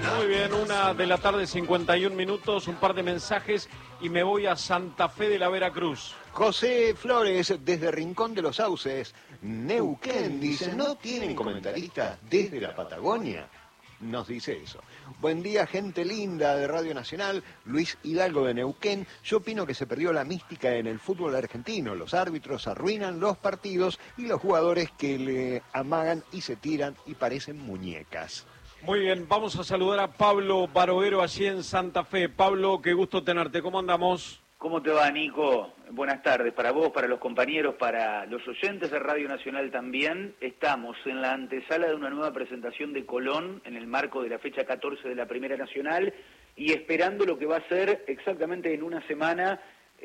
Muy bien, 1:00 51, un par de mensajes y me voy a Santa Fe de la Veracruz. José Flores, desde Rincón de los Sauces, Neuquén, dice, ¿no tienen comentaristas desde la Patagonia? Nos dice eso. Buen día, gente linda de Radio Nacional. Luis Hidalgo de Neuquén. Yo opino que se perdió la mística en el fútbol argentino. Los árbitros arruinan los partidos y los jugadores que le amagan y se tiran y parecen muñecas. Muy bien, vamos a saludar a Pablo Barovero allí en Santa Fe. Pablo, qué gusto tenerte. ¿Cómo andamos? ¿Cómo te va, Nico? Buenas tardes para vos, para los compañeros, para los oyentes de Radio Nacional también. Estamos en la antesala de una nueva presentación de Colón en el marco de la fecha 14 de la Primera Nacional y esperando lo que va a ser exactamente en una semana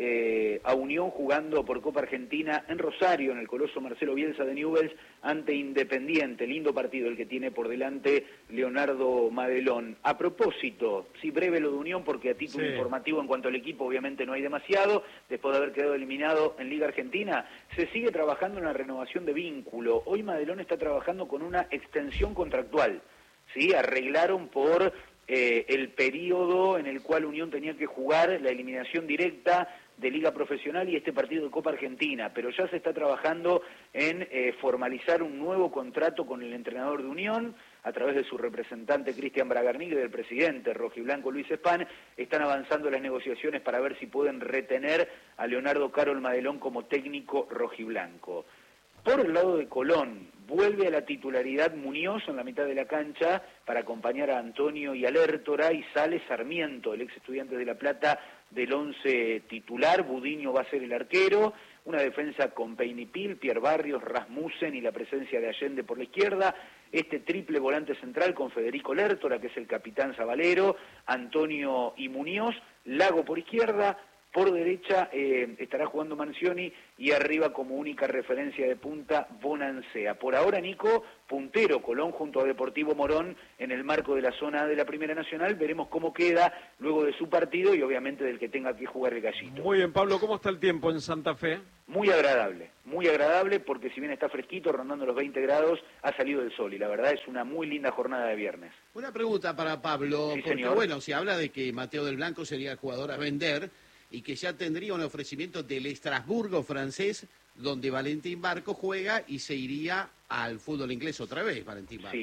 a Unión jugando por Copa Argentina en Rosario, en el Coloso Marcelo Bielsa de Newell's, ante Independiente. Lindo partido el que tiene por delante Leonardo Madelón. A propósito, sí, breve lo de Unión, porque a título informativo en cuanto al equipo obviamente no hay demasiado, después de haber quedado eliminado en Liga Argentina, se sigue trabajando en la renovación de vínculo. Hoy Madelón está trabajando con una extensión contractual, ¿sí? Arreglaron por el periodo en el cual Unión tenía que jugar la eliminación directa de Liga Profesional y este partido de Copa Argentina, pero ya se está trabajando en formalizar un nuevo contrato con el entrenador de Unión, a través de su representante Cristian Bragarnik y del presidente rojiblanco Luis Espán. Están avanzando las negociaciones para ver si pueden retener a Leonardo Carol Madelón como técnico rojiblanco. Por el lado de Colón, vuelve a la titularidad Muñoz en la mitad de la cancha para acompañar a Antonio y a Lertora, y sale Sarmiento, el ex estudiante de La Plata, del 11 titular. Budiño va a ser el arquero, una defensa con Peinipil, Pierre Barrios, Rasmussen y la presencia de Allende por la izquierda, este triple volante central con Federico Lertora, que es el capitán Zabalero, Antonio y Muñoz, Lago por izquierda. Por derecha estará jugando Mancioni y arriba como única referencia de punta Bonancea. Por ahora, Nico, puntero Colón junto a Deportivo Morón en el marco de la zona de la Primera Nacional. Veremos cómo queda luego de su partido y obviamente del que tenga que jugar el Gallito. Muy bien, Pablo, ¿cómo está el tiempo en Santa Fe? Muy agradable porque si bien está fresquito, rondando los 20 grados, ha salido el sol y la verdad es una muy linda jornada de viernes. Una pregunta para Pablo, Sí, porque señor. bueno, se habla de que Mateo del Blanco sería el jugador a vender y que ya tendría un ofrecimiento del Estrasburgo francés, donde Valentín Barco juega y se iría al fútbol inglés otra vez, Valentín Barco.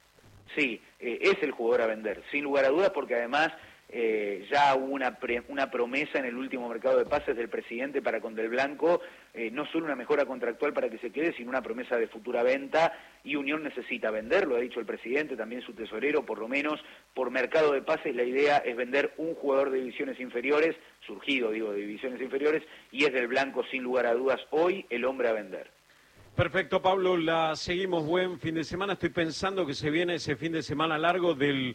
Sí, es el jugador a vender, sin lugar a dudas, porque además ya hubo una promesa en el último mercado de pases del presidente para con Del Blanco, no solo una mejora contractual para que se quede, sino una promesa de futura venta, y Unión necesita vender, lo ha dicho el presidente, también su tesorero, por lo menos por mercado de pases la idea es vender un jugador de divisiones inferiores, surgido de divisiones inferiores, y es Del Blanco sin lugar a dudas hoy el hombre a vender. Perfecto, Pablo, la seguimos. Buen fin de semana. Estoy pensando que se viene ese fin de semana largo del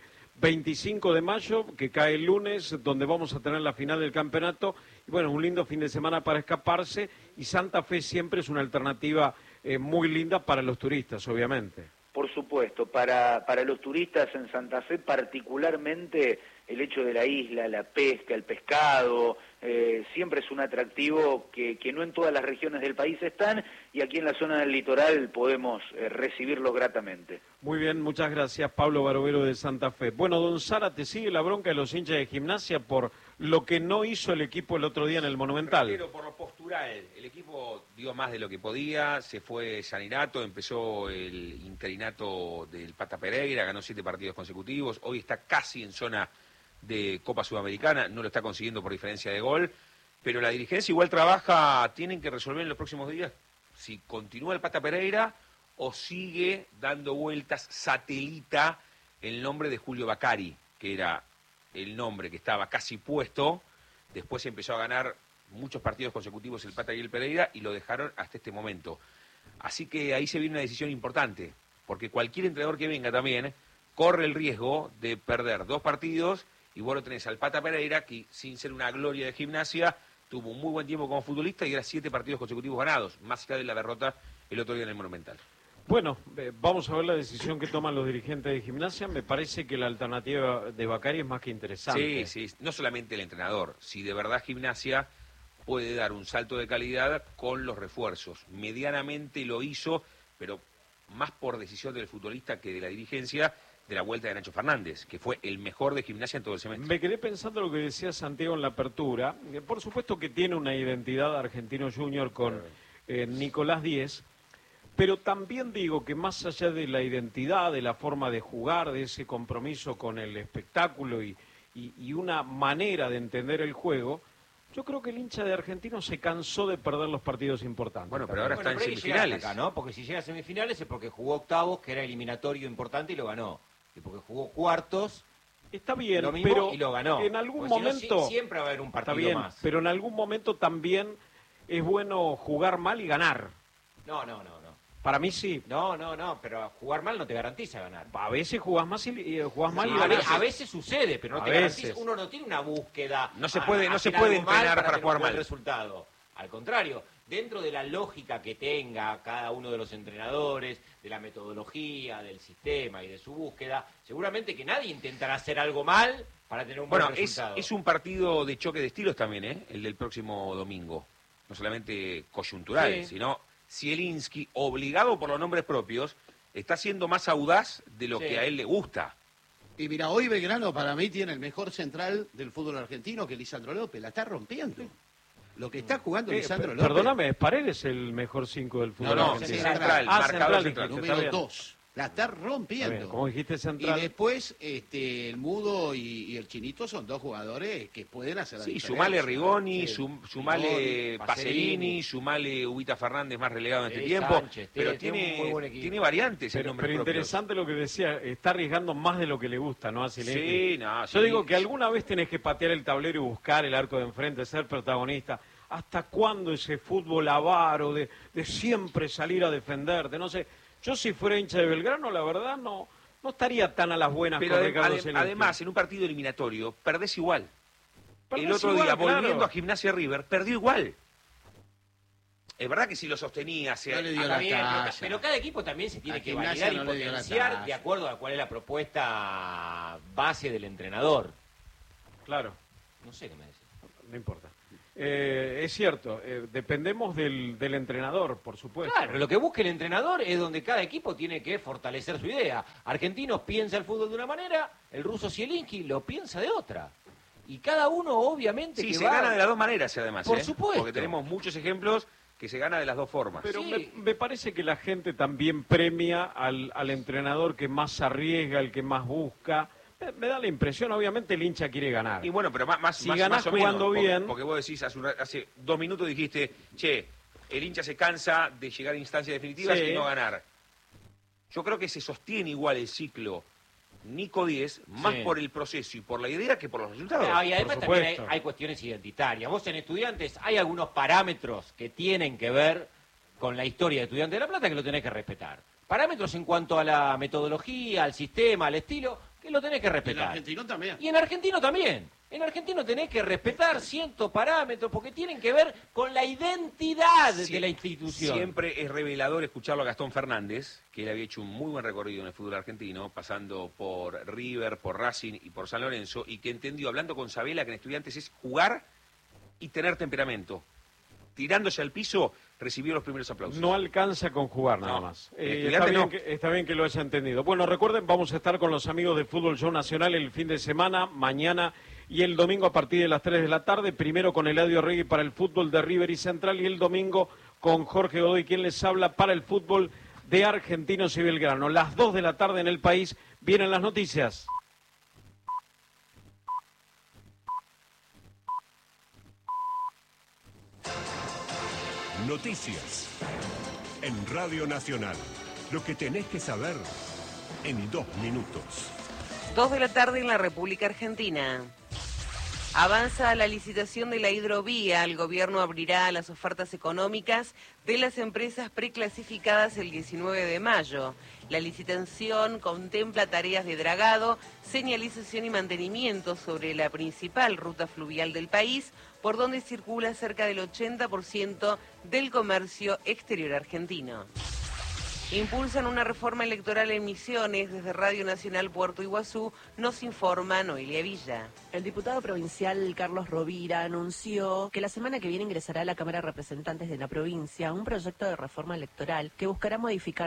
25 de mayo, que cae el lunes, donde vamos a tener la final del campeonato. Y bueno, un lindo fin de semana para escaparse. Y Santa Fe siempre es una alternativa muy linda para los turistas, obviamente. Por supuesto, para los turistas en Santa Fe, particularmente el hecho de la isla, la pesca, el pescado, siempre es un atractivo que no en todas las regiones del país están, y aquí en la zona del litoral podemos recibirlos gratamente. Muy bien, muchas gracias, Pablo Barovero de Santa Fe. Bueno, don Sara, ¿te sigue la bronca de los hinchas de Gimnasia por lo que no hizo el equipo el otro día en el Monumental? Pero por lo postural, el equipo dio más de lo que podía, se fue Saninato, empezó el interinato del Pata Pereira, ganó 7 partidos consecutivos, hoy está casi en zona de Copa Sudamericana, no lo está consiguiendo por diferencia de gol, pero la dirigencia igual trabaja, tienen que resolver en los próximos días si continúa el Pata Pereira o sigue dando vueltas, satelita el nombre de Julio Bacari, que era el nombre que estaba casi puesto, después empezó a ganar muchos partidos consecutivos el Pata y el Pereira y lo dejaron hasta este momento. Así que ahí se viene una decisión importante, porque cualquier entrenador que venga también corre el riesgo de perder 2 partidos, y vos lo tenés al Pata Pereira, que sin ser una gloria de Gimnasia, tuvo un muy buen tiempo como futbolista y era 7 partidos consecutivos ganados, más allá de la derrota el otro día en el Monumental. Bueno, vamos a ver la decisión que toman los dirigentes de Gimnasia. Me parece que la alternativa de Bacari es más que interesante. Sí, no solamente el entrenador, si de verdad Gimnasia puede dar un salto de calidad con los refuerzos. Medianamente lo hizo, pero más por decisión del futbolista que de la dirigencia, de la vuelta de Nacho Fernández, que fue el mejor de Gimnasia en todo el semestre. Me quedé pensando lo que decía Santiago en la apertura. Por supuesto que tiene una identidad Argentino Junior con Nicolás Díez, pero también digo que más allá de la identidad, de la forma de jugar, de ese compromiso con el espectáculo y una manera de entender el juego, yo creo que el hincha de Argentino se cansó de perder los partidos importantes. Bueno, pero ahora está en pero ahí semifinales. llega hasta acá, ¿no? Porque si llega a semifinales es porque jugó octavos, que era eliminatorio importante, y lo ganó. Y porque jugó cuartos, Está bien, lo mismo, pero y lo ganó. en algún Porque si no, momento siempre va a haber un está partido bien, más. pero en algún momento también es bueno jugar mal y ganar. No. Para mí sí. No, pero jugar mal no te garantiza ganar. A veces jugás más y jugás mal y A ganás. veces sucede, pero no A te veces. garantiza. Uno no tiene una búsqueda. No se a puede hacer algo entrenar mal para tener jugar un buen mal. resultado. Al contrario, dentro de la lógica que tenga cada uno de los entrenadores, de la metodología, del sistema y de su búsqueda, seguramente que nadie intentará hacer algo mal para tener un buen Bueno, resultado. es un partido de choque de estilos también, el del próximo domingo. No solamente coyuntural, Sí. sino Zielinski, obligado por los nombres propios, está siendo más audaz de lo Sí. que a él le gusta. Y mira, hoy Belgrano para mí tiene el mejor central del fútbol argentino, que es Lisandro López. La está rompiendo. Lo que está jugando Lisandro López. Perdóname, ¿es Paredes el mejor 5 del fútbol No, argentino? central, Ah, marcador central, central. dijiste, está número bien. 2. La está Está bien, rompiendo. como dijiste Y central. después el Mudo y el Chinito son dos jugadores que pueden hacer la Sí, diferencia. sumale Rigoni, Sí. sumale Rigoni, Pacerini, sumale Ubita Fernández más relegado en este Sí, tiempo, Sánchez, pero tiene un muy buen equipo. tiene variantes en Pero nombres propios. interesante lo que decía, está arriesgando más de lo que le gusta, ¿no? A Zielinski. Sí, no, Yo sí. digo que alguna vez tenés que patear el tablero y buscar el arco de enfrente, ser protagonista. ¿Hasta cuándo ese fútbol avaro de siempre salir a defenderte? No sé, yo si fuera hincha de Belgrano, la verdad no estaría tan a las buenas Pero con Ricardo Zielinski. además, en un partido eliminatorio, perdés igual. Perdés El otro igual, día, claro. volviendo a Gimnasia River, perdió igual. Es verdad que si lo sostenía, No le dio Está la bien, talla. pero cada equipo también se tiene A que Gimnasia validar y no le dio la potenciar talla. de acuerdo a cuál es la propuesta base del entrenador. Claro, No sé qué me decís. no importa. Es cierto, dependemos del entrenador, por supuesto. Claro, lo que busca el entrenador es donde cada equipo tiene que fortalecer su idea. Argentinos piensa el fútbol de una manera, el ruso Zielinski lo piensa de otra. Y cada uno obviamente Sí, que se va... gana de las dos maneras, además. Por supuesto. Porque tenemos muchos ejemplos que se gana de las dos formas. Pero Sí. me parece que la gente también premia al entrenador que más arriesga, el que más busca. Me da la impresión, obviamente el hincha quiere ganar. Y bueno, pero más, Si más, ganás más o menos, jugando bien- porque vos decís, hace 2 minutos dijiste, che, el hincha se cansa de llegar a instancias definitivas Sí. y no ganar. Yo creo que se sostiene igual el ciclo Nico 10, más Sí. por el proceso y por la idea que por los resultados. Ah, y además Por también supuesto. hay cuestiones identitarias. Vos en Estudiantes hay algunos parámetros que tienen que ver con la historia de Estudiantes de La Plata que lo tenés que respetar. Parámetros en cuanto a la metodología, al sistema, al estilo, que lo tenés que El respetar. argentino también. Y en argentino también. En argentino tenés que respetar ciertos parámetros porque tienen que ver con la identidad de la institución. Siempre es revelador escucharlo a Gastón Fernández, que él había hecho un muy buen recorrido en el fútbol argentino, pasando por River, por Racing y por San Lorenzo, y que entendió, hablando con Sabela, que en Estudiantes es jugar y tener temperamento. Tirándose al piso, recibió los primeros aplausos. No alcanza con jugar nada No. más. Estudiante no. Está bien que lo haya entendido. Bueno, recuerden, vamos a estar con los amigos de Fútbol Show Nacional el fin de semana, mañana y el domingo a partir de las 3 de la tarde. Primero con Eladio Regui para el fútbol de River y Central y el domingo con Jorge Godoy, quien les habla para el fútbol de Argentinos y Belgrano. Las 2 de la tarde en el país vienen las noticias. Noticias en Radio Nacional. Lo que tenés que saber en 2 minutos. 2 de la tarde en la República Argentina. Avanza la licitación de la hidrovía. El gobierno abrirá las ofertas económicas de las empresas preclasificadas el 19 de mayo. La licitación contempla tareas de dragado, señalización y mantenimiento sobre la principal ruta fluvial del país, por donde circula cerca del 80% del comercio exterior argentino. Impulsan una reforma electoral en Misiones. Desde Radio Nacional Puerto Iguazú nos informa Noelia Villa. El diputado provincial Carlos Rovira anunció que la semana que viene ingresará a la Cámara de Representantes de la provincia un proyecto de reforma electoral que buscará modificar